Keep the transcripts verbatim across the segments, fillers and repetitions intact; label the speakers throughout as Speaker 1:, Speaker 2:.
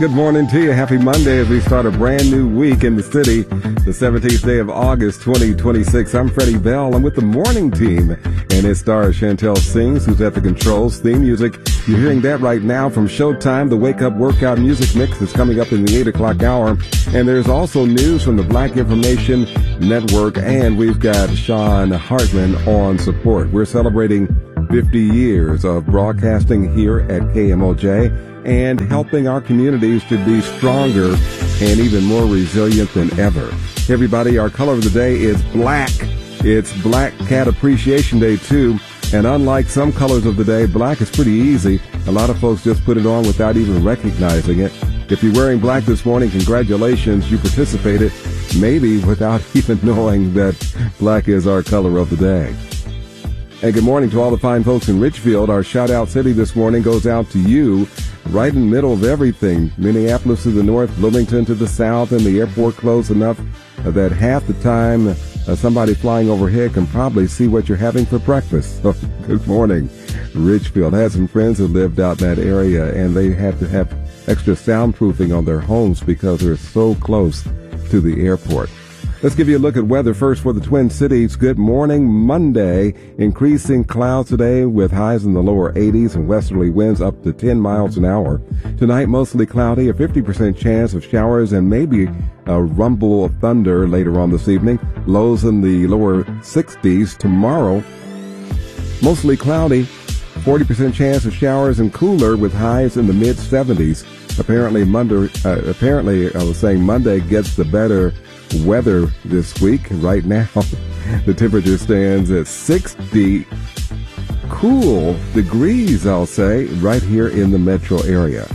Speaker 1: good morning to you. Happy Monday as we start a brand new week in the city, the seventeenth day of August, twenty twenty-six. I'm Freddie Bell. I'm with the morning team, and it stars Chantel Sings, who's at the controls. Theme music, you're hearing that right now from Showtime. The Wake Up Workout Music Mix is coming up in the eight o'clock hour. And there's also news from the Black Information Network, and we've got Sean Hartman on support. We're celebrating fifty years of broadcasting here at K M O J and helping our communities to be stronger and even more resilient than ever. Hey everybody, our color of the day is black. It's Black Cat Appreciation Day, too. And unlike some colors of the day, black is pretty easy. A lot of folks just put it on without even recognizing it. If you're wearing black this morning, congratulations, you participated, maybe without even knowing that black is our color of the day. And good morning to all the fine folks in Richfield. Our shout-out city this morning goes out to you, right in the middle of everything. Minneapolis to the north, Bloomington to the south, and the airport close enough that half the time uh, somebody flying overhead can probably see what you're having for breakfast. So, good morning, Richfield. I had some friends who lived out in that area, and they had to have extra soundproofing on their homes because they're so close to the airport. Let's give you a look at weather first for the Twin Cities. Good morning, Monday. Increasing clouds today with highs in the lower eighties and westerly winds up to ten miles an hour. Tonight, mostly cloudy, a fifty percent chance of showers and maybe a rumble of thunder later on this evening. Lows in the lower sixties. Tomorrow, mostly cloudy, forty percent chance of showers and cooler with highs in the mid seventies. Apparently, Monday, uh, apparently, I was saying Monday gets the better weather this week. Right now, the temperature stands at sixty cool degrees, I'll say, right here in the metro area.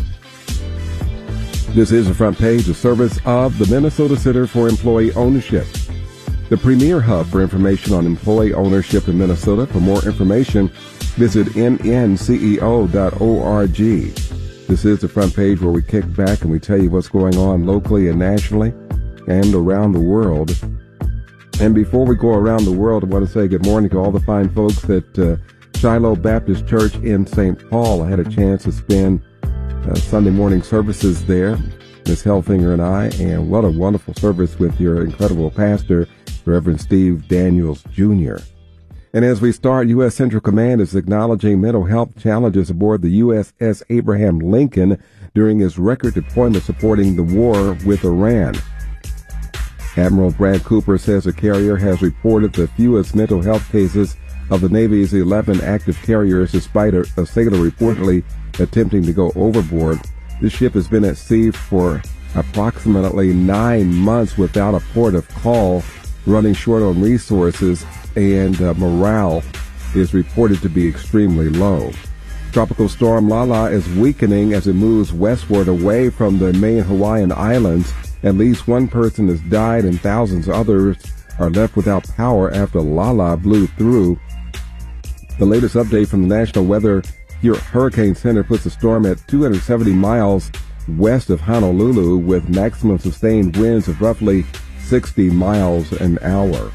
Speaker 1: This is the front page, a service of the Minnesota Center for Employee Ownership, the premier hub for information on employee ownership in Minnesota. For more information, visit m n c e o dot org. This is the front page where we kick back and we tell you what's going on locally and nationally and around the world. And before we go around the world, I want to say good morning to all the fine folks at uh, Shiloh Baptist Church in Saint Paul. I had a chance to spend uh, Sunday morning services there, Miss Helfinger and I, and what a wonderful service with your incredible pastor, Reverend Steve Daniels, Junior And as we start, U S Central Command is acknowledging mental health challenges aboard the U S S Abraham Lincoln during his record deployment supporting the war with Iran. Admiral Brad Cooper says the carrier has reported the fewest mental health cases of the Navy's eleven active carriers, despite a, a sailor reportedly attempting to go overboard. This ship has been at sea for approximately nine months without a port of call, running short on resources, and uh, morale is reported to be extremely low. Tropical storm Lala is weakening as it moves westward away from the main Hawaiian Islands. At least one person has died and thousands of others are left without power after Lala blew through. The latest update from the National Weather Hurricane Center puts the storm at two hundred seventy miles west of Honolulu with maximum sustained winds of roughly sixty miles an hour.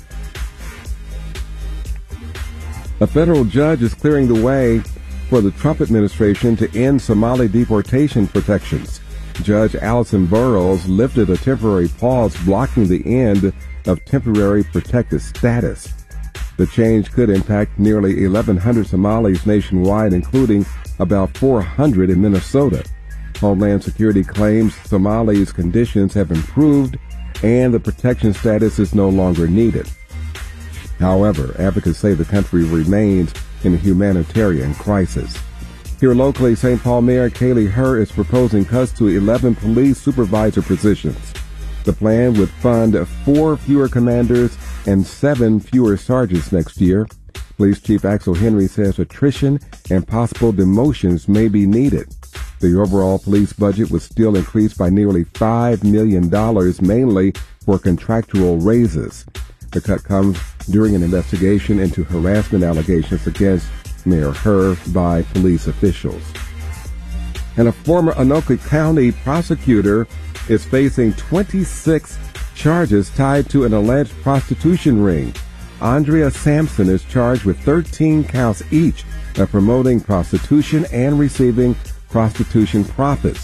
Speaker 1: A federal judge is clearing the way for the Trump administration to end Somali deportation protections. Judge Allison Burroughs lifted a temporary pause blocking the end of temporary protected status. The change could impact nearly eleven hundred Somalis nationwide, including about four hundred in Minnesota. Homeland Security claims Somalis' conditions have improved and the protection status is no longer needed. However, advocates say the country remains in a humanitarian crisis. Here locally, Saint Paul Mayor Kaylee Herr is proposing cuts to eleven police supervisor positions. The plan would fund four fewer commanders and seven fewer sergeants next year. Police Chief Axel Henry says attrition and possible demotions may be needed. The overall police budget was still increased by nearly five million dollars, mainly for contractual raises. The cut comes during an investigation into harassment allegations against Mayor Herr by police officials. And a former Anoka County prosecutor is facing twenty-six charges tied to an alleged prostitution ring. Andrea Sampson is charged with thirteen counts each of promoting prostitution and receiving prostitution profits.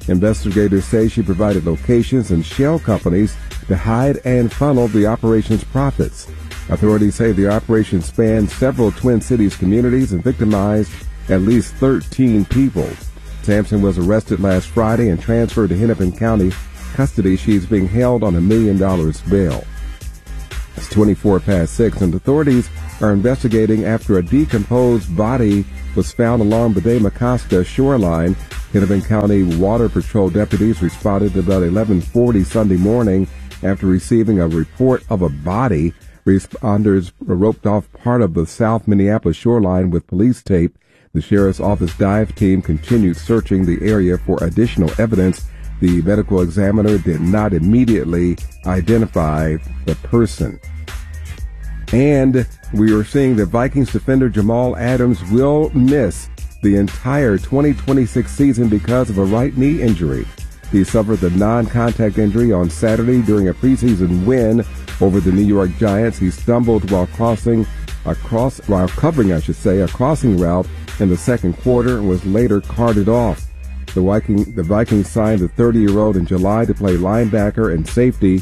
Speaker 1: Investigators say she provided locations and shell companies to hide and funnel the operation's profits. Authorities say the operation spanned several Twin Cities communities and victimized at least thirteen people. Sampson was arrested last Friday and transferred to Hennepin County custody. She's being held on a million dollars bail. It's twenty-four past six, and authorities are investigating after a decomposed body was found along the Daymacosta shoreline. Hennepin County Water Patrol deputies responded about eleven forty Sunday morning after receiving a report of a body. Responders roped off part of the South Minneapolis shoreline with police tape. The sheriff's office dive team continued searching the area for additional evidence. The medical examiner did not immediately identify the person. And we are seeing that Vikings defender Jamal Adams will miss the entire twenty twenty-six season because of a right knee injury. He suffered the non-contact injury on Saturday during a preseason win over the New York Giants. He stumbled while crossing across, while covering, I should say, a crossing route in the second quarter and was later carted off. The Viking, the Vikings signed the thirty-year-old in July to play linebacker and safety.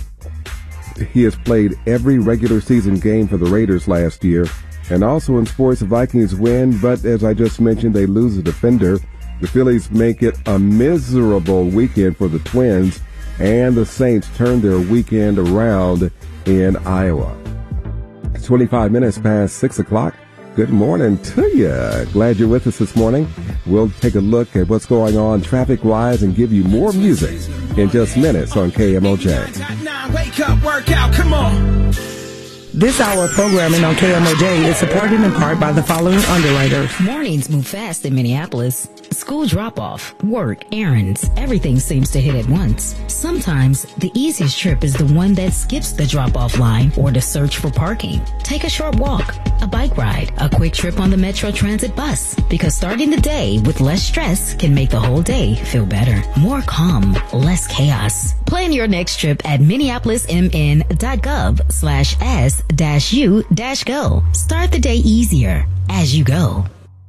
Speaker 1: He has played every regular season game for the Raiders last year. And also in sports, the Vikings win, but as I just mentioned, they lose a defender. The Phillies make it a miserable weekend for the Twins, and the Saints turn their weekend around in Iowa. It's twenty-five minutes past six o'clock. Good morning to you. Glad you're with us this morning. We'll take a look at what's going on traffic-wise and give you more music in just minutes on K M O J.
Speaker 2: Wake up, work out, come on.
Speaker 3: This hour of programming on K M O J is supported in part by the following underwriters.
Speaker 4: Mornings move fast in Minneapolis. School drop-off, work, errands, everything seems to hit at once. Sometimes the easiest trip is the one that skips the drop-off line or the search for parking. Take a short walk, a bike ride, a quick trip on the Metro Transit bus, because starting the day with less stress can make the whole day feel better. More calm, less chaos. Plan your next trip at minneapolismn.gov slash s dash u dash go. Start the day easier as you go.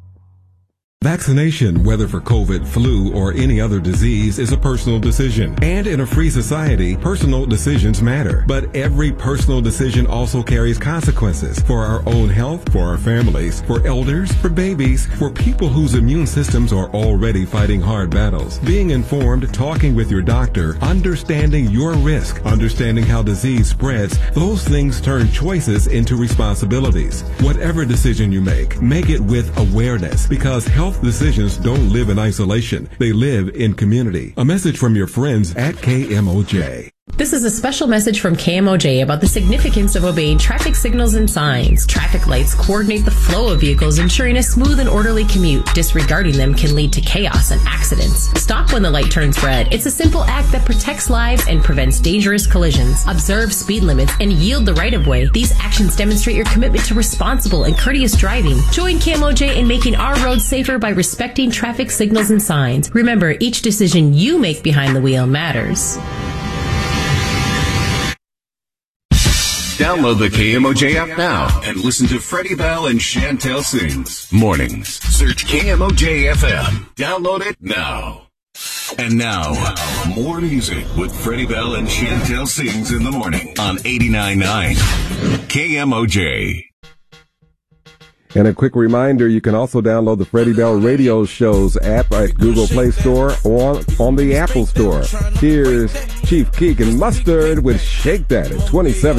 Speaker 5: Vaccination, whether for COVID, flu, or any other disease, is a personal decision. And in a free society, personal decisions matter. But every personal decision also carries consequences for our own health, for our families, for elders, for babies, for people whose immune systems are already fighting hard battles. Being informed, talking with your doctor, understanding your risk, understanding how disease spreads, those things turn choices into responsibilities. Whatever decision you make, make it with awareness, because health decisions don't live in isolation. They live in community. A message from your friends at K M O J.
Speaker 6: This is a special message from K M O J about the significance of obeying traffic signals and signs. Traffic lights coordinate the flow of vehicles, ensuring a smooth and orderly commute. Disregarding them can lead to chaos and accidents. Stop when the light turns red. It's a simple act that protects lives and prevents dangerous collisions. Observe speed limits and yield the right-of-way. These actions demonstrate your commitment to responsible and courteous driving. Join K M O J in making our roads safer by respecting traffic signals and signs. Remember, each decision you make behind the wheel matters.
Speaker 7: Download the K M O J app now and listen to Freddie Bell and Chantel Sings. Mornings. Search K M O J F M. Download it now. And now, more music with Freddie Bell and Chantel Sings in the morning on eighty-nine point nine K M O J.
Speaker 1: And a quick reminder, you can also download the Freddie Bell Radio Shows app at Google Play Store or on the Apple Store. Here's Chief Keegan Mustard with Shake That at twenty-seven.